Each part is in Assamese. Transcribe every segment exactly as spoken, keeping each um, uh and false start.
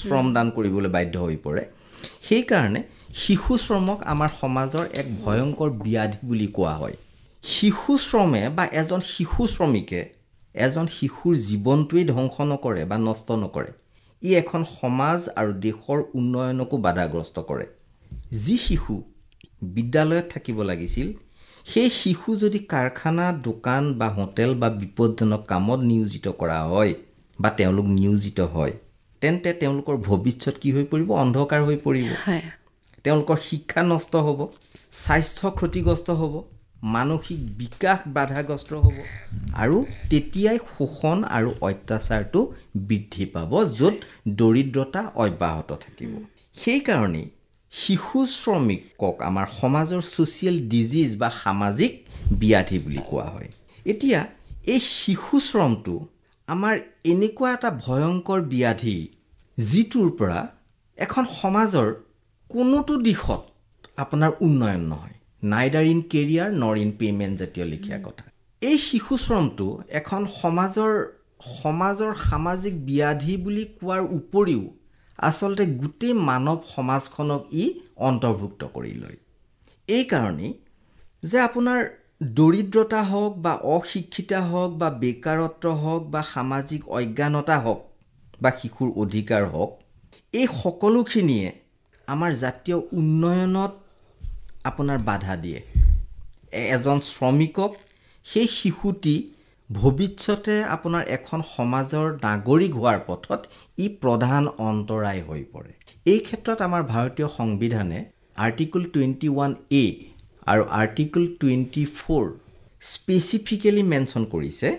শ্ৰম দান কৰিবলৈ বাধ্য হৈ পৰে সেইকাৰণে শিশু শ্ৰমক আমাৰ সমাজৰ এক ভয়ংকৰ ব্যাধি বুলি কোৱা হয় শিশু শ্ৰমে বা এজন শিশু শ্ৰমিকে এজন শিশুৰ জীৱনটোৱে ধ্বংস নকৰে বা নষ্ট নকৰে ই এখন সমাজ আৰু দেশৰ উন্নয়নকো বাধাগ্ৰস্ত কৰে যি শিশু বিদ্যালয়ত থাকিব লাগিছিল সেই শিশু যদি কাৰখানা দোকান বা হোটেল বা বিপদজনক কামত নিয়োজিত কৰা হয় বা তেওঁলোক নিয়োজিত হয় তেন্তে তেওঁলোকৰ ভৱিষ্যত কি হৈ পৰিব অন্ধকাৰ হৈ পৰিব হয় তেওঁলোকৰ শিক্ষা নষ্ট হ'ব স্বাস্থ্য ক্ষতিগ্ৰস্ত হ'ব মানসিক বিকাশ বাধাগ্ৰস্ত হ'ব আৰু তেতিয়াই শোষণ আৰু অত্যাচাৰটো বৃদ্ধি পাব য'ত দৰিদ্ৰতা অব্যাহত থাকিব সেইকাৰণে শিশু শ্ৰমিকক আমাৰ সমাজৰ ছ'চিয়েল ডিজিজ বা সামাজিক ব্যাধি বুলি কোৱা হয় এতিয়া এই শিশু শ্ৰমটো আমাৰ এনেকুৱা এটা ভয়ংকৰ ব্যাধি যিটোৰ পৰা এখন সমাজৰ কোনোটো দিশত আপোনাৰ উন্নয়ন নহয় নাইডাৰ ইন কেৰিয়াৰ নৰ ইন পেমেণ্ট জাতীয় লিখীয়া কথা এই শিশু শ্ৰমটো এখন সমাজৰ সমাজৰ সামাজিক ব্যাধি বুলি কোৱাৰ উপৰিও আচলতে গোটেই মানৱ সমাজখনক ই অন্তৰ্ভুক্ত কৰি লয় এই কাৰণেই যে আপোনাৰ দৰিদ্ৰতা হওক বা অশিক্ষিতা হওক বা বেকাৰত্ব হওক বা সামাজিক অজ্ঞানতা হওক বা শিশুৰ অধিকাৰ হওক এই সকলোখিনিয়ে আমাৰ জাতীয় উন্নয়নত আপোনাৰ বাধা দিয়ে এজন শ্ৰমিকক সেই শিশুটি ভৱিষ্যতে আপোনাৰ এখন সমাজৰ নাগৰিক হোৱাৰ পথত ই প্ৰধান অন্তৰায় হৈ পৰে এই ক্ষেত্ৰত আমাৰ ভাৰতীয় সংবিধানে আৰ্টিকল টুৱেণ্টি ওৱান এ আৰু article twenty four specifically mention কৰিছে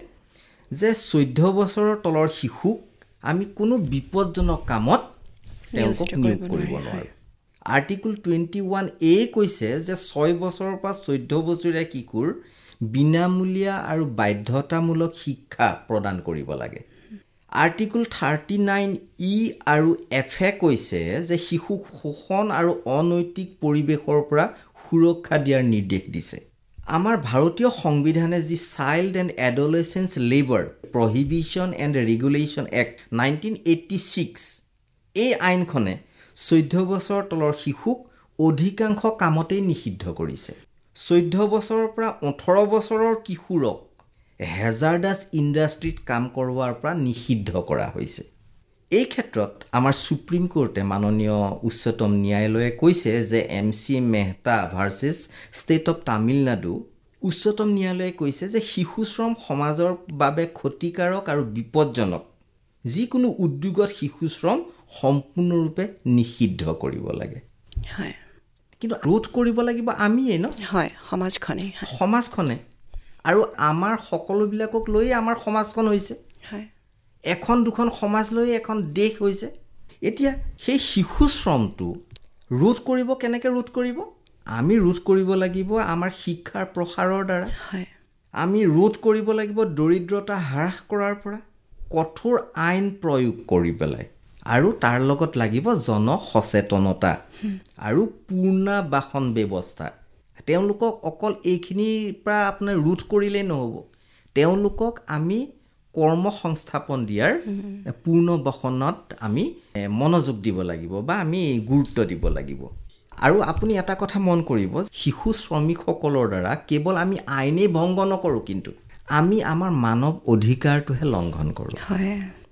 যে চৈধ্য বছৰৰ তলৰ শিশুক আমি কোনো বিপদজনক কামত তেওঁলোকক নিয়োগ কৰিব নোৱাৰোঁ আৰ্টিকল টুৱেণ্টি ওৱান এ কৈছে যে ছয় বছৰৰ পৰা চৈধ্য বছৰীয়া শিশুৰ বিনামূলীয়া আৰু বাধ্যতামূলক শিক্ষা প্ৰদান কৰিব লাগে আৰ্টিকল থাৰ্টি নাইন ই আৰু এফে কৈছে যে শিশুক শোষণ আৰু অনৈতিক পৰিৱেশৰ পৰা সুৰক্ষা দিয়াৰ নিৰ্দেশ দিছে আমাৰ ভাৰতীয় সংবিধানে যি child and এডলেচেন্স labour prohibition and regulation act nineteen eighty six এই আইনখনে চৈধ্য বছৰৰ তলৰ শিশুক অধিকাংশ কামতেই নিষিদ্ধ কৰিছে চৈধ্য বছৰৰ পৰা ওঠৰ বছৰৰ কিশোৰক হেজাৰ্ডাছ ইণ্ডাষ্ট্ৰীত কাম কৰোৱাৰ পৰা নিষিদ্ধ কৰা হৈছে এই ক্ষেত্ৰত আমাৰ সুপ্ৰিম কোৰ্টে মাননীয় উচ্চতম ন্যায়ালয়ে কৈছে যে M C Mehta versus state of Tamil Nadu উচ্চতম ন্যায়ালয়ে কৈছে যে শিশু শ্ৰম সমাজৰ বাবে ক্ষতিকাৰক আৰু বিপদজনক যিকোনো উদ্যোগত শিশু শ্ৰম সম্পূৰ্ণৰূপে নিষিদ্ধ কৰিব লাগে হয় কিন্তু ৰোধ কৰিব লাগিব আমিয়ে ন হয় সমাজখনে সমাজখনে আৰু আমাৰ সকলোবিলাকক লৈ আমাৰ সমাজখন হৈছে হয় এখন দুখন সমাজ লৈ এখন দেশ হৈছে এতিয়া সেই শিশু শ্ৰমটো ৰোধ কৰিব কেনেকৈ ৰোধ কৰিব আমি ৰোধ কৰিব লাগিব আমাৰ শিক্ষাৰ প্ৰসাৰৰ দ্বাৰা হয় আমি ৰোধ কৰিব লাগিব দৰিদ্ৰতা হ্ৰাস কৰাৰ পৰা কঠোৰ আইন প্ৰয়োগ কৰি পেলাই আৰু তাৰ লগত লাগিব জন সচেতনতা আৰু পুনৰ্বাসন ব্যৱস্থা তেওঁলোকক অকল এইখিনিৰ পৰা আপোনাৰ ৰোধ কৰিলেই নহ'ব তেওঁলোকক আমি কৰ্ম সংস্থাপন দিয়াৰ পুনৰ্বাসনত আমি মনোযোগ দিব লাগিব বা আমি গুৰুত্ব দিব লাগিব আৰু আপুনি এটা কথা মন কৰিব শিশু শ্ৰমিকসকলৰ দ্বাৰা কেৱল আমি আইনেই ভংগ নকৰোঁ কিন্তু আমি আমাৰ মানৱ অধিকাৰটোহে লংঘন কৰোঁ হয়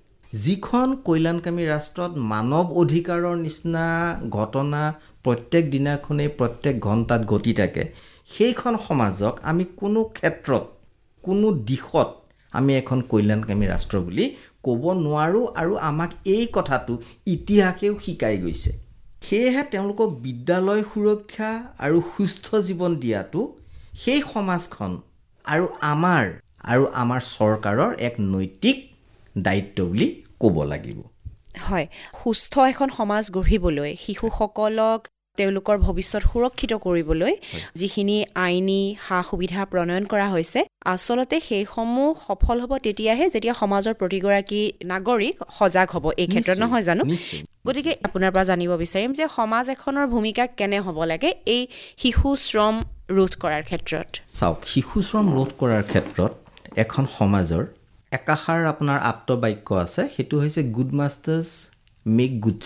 যিখন কল্যাণকামী ৰাষ্ট্ৰত মানৱ অধিকাৰৰ নিচিনা ঘটনা প্ৰত্যেক দিনাখনেই প্ৰত্যেক ঘণ্টাত ঘটি থাকে সেইখন সমাজক আমি কোনো ক্ষেত্ৰত কোনো দিশত আমি এখন কল্যাণকামী ৰাষ্ট্ৰ বুলি ক'ব নোৱাৰোঁ আৰু আমাক এই কথাটো ইতিহাসেও শিকাই গৈছে সেয়েহে তেওঁলোকক বিদ্যালয় সুৰক্ষা আৰু সুস্থ জীৱন দিয়াটো সেই সমাজখন আৰু আমাৰ আৰু আমাৰ চৰকাৰৰ এক নৈতিক দায়িত্ব বুলি ক'ব লাগিব হয় সুস্থ এখন সমাজ গঢ়িবলৈ শিশুসকলক তেওঁলোকৰ ভৱিষ্যত সুৰক্ষিত কৰিবলৈ যিখিনি আইনী সা সুবিধা প্ৰণয়ন কৰা হৈছে আচলতে সেইসমূহ সফল হ'ব তেতিয়াহে যেতিয়া সমাজৰ প্ৰতিগৰাকী নাগৰিক সজাগ হ'ব এই ক্ষেত্ৰত নহয় জানো গতিকে আপোনাৰ পৰা জানিব বিচাৰিম যে সমাজ এখনৰ ভূমিকা কেনে হ'ব লাগে এই শিশু শ্ৰম ৰোধ কৰাৰ ক্ষেত্ৰত চাওক শিশু শ্ৰম ৰোধ কৰাৰ ক্ষেত্ৰত এখন সমাজৰ একাষাৰ আপোনাৰ আপ্ত বাক্য আছে সেইটো হৈছে গুড মাষ্টাৰ্ছ মেক গুড